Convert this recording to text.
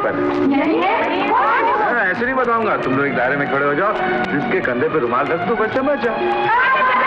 पहले। ऐसे नहीं बताऊंगा, तुम लोग एक दायरे में खड़े हो जाओ, जिसके कंधे पे रुमाल रख दो, बच्चा बच जाओ।